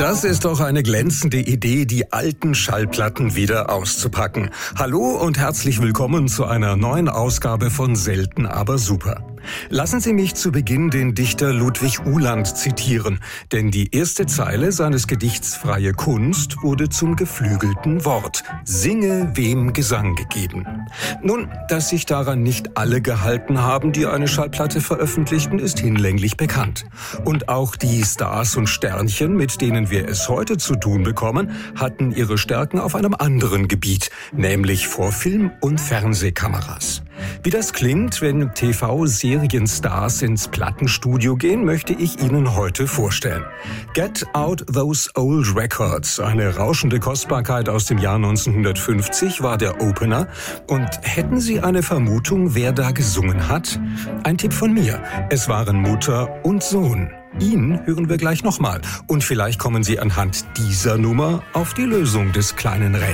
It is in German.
Das ist doch eine glänzende Idee, die alten Schallplatten wieder auszupacken. Hallo und herzlich willkommen zu einer neuen Ausgabe von Selten aber super. Lassen Sie mich zu Beginn den Dichter Ludwig Uhland zitieren, denn die erste Zeile seines Gedichts Freie Kunst wurde zum geflügelten Wort. Singe, wem Gesang gegeben. Nun, dass sich daran nicht alle gehalten haben, die eine Schallplatte veröffentlichten, ist hinlänglich bekannt. Und auch die Stars und Sternchen, mit denen wir es heute zu tun bekommen, hatten ihre Stärken auf einem anderen Gebiet, nämlich vor Film- und Fernsehkameras. Wie das klingt, wenn TV-Serienstars ins Plattenstudio gehen, möchte ich Ihnen heute vorstellen. Get Out Those Old Records, eine rauschende Kostbarkeit aus dem Jahr 1950, war der Opener. Und hätten Sie eine Vermutung, wer da gesungen hat? Ein Tipp von mir. Es waren Mutter und Sohn. Ihn hören wir gleich nochmal. Und vielleicht kommen Sie anhand dieser Nummer auf die Lösung des kleinen Rätsels.